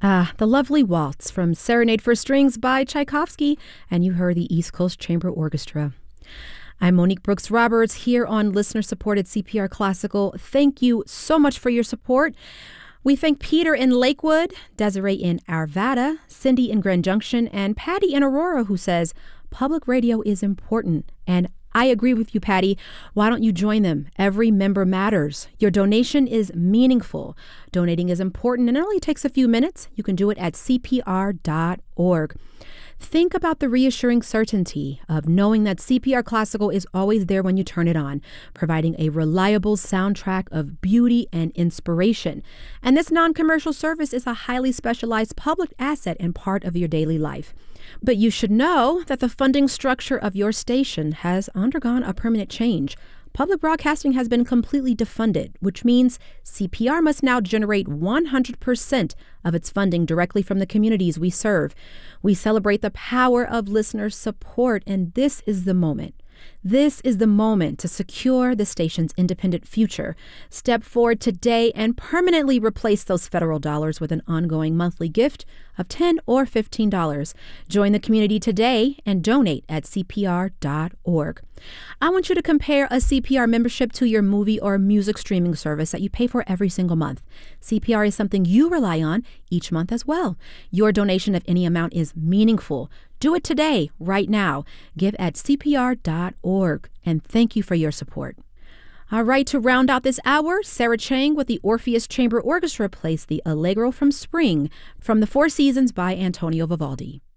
The lovely waltz from Serenade for Strings by Tchaikovsky, and you heard the East Coast Chamber Orchestra. I'm Monique Brooks Roberts here on listener-supported CPR Classical. Thank you so much for your support. We thank Peter in Lakewood, Desiree in Arvada, Cindy in Grand Junction, and Patty in Aurora, who says, public radio is important, and I agree with you, Patty. Why don't you join them? Every member matters. Your donation is meaningful. Donating is important and it only takes a few minutes. You can do it at CPR.org. Think about the reassuring certainty of knowing that CPR Classical is always there when you turn it on, providing a reliable soundtrack of beauty and inspiration. And this non-commercial service is a highly specialized public asset and part of your daily life. But you should know that the funding structure of your station has undergone a permanent change. Public broadcasting has been completely defunded, which means CPR must now generate 100% of its funding directly from the communities we serve. We celebrate the power of listener support, and this is the moment. This is the moment to secure the station's independent future. Step forward today and permanently replace those federal dollars with an ongoing monthly gift of $10 or $15. Join the community today and donate at CPR.org. I want you to compare a CPR membership to your movie or music streaming service that you pay for every single month. CPR is something you rely on each month as well. Your donation of any amount is meaningful. Do it today, right now. Give at CPR.org. And thank you for your support. All right, to round out this hour, Sarah Chang with the Orpheus Chamber Orchestra plays the Allegro from Spring from the Four Seasons by Antonio Vivaldi.